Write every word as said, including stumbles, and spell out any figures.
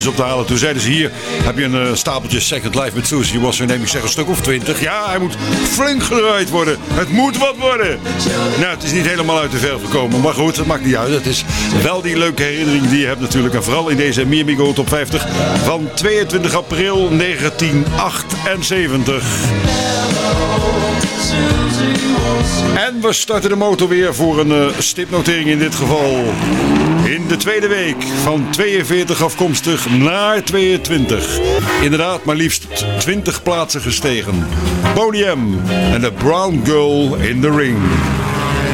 op te halen. Toen zeiden ze hier, heb je een uh, stapeltje Second Life met Susie. Was er neem ik zeg een stuk of twintig. Ja, hij moet flink gedraaid worden. Het moet wat worden. Nou, het is niet helemaal uit de verf gekomen. Maar goed, het maakt niet uit. Het is wel die leuke herinnering die je hebt natuurlijk. En vooral in deze Miami Go Top vijftig van tweeëntwintig april negentien achtenzeventig. En we starten de motor weer voor een uh, stipnotering in dit geval. In de tweede week van tweeënveertig afkomstig naar tweeëntwintig. Inderdaad, maar liefst twintig plaatsen gestegen. Boney M en de Brown Girl in the Ring.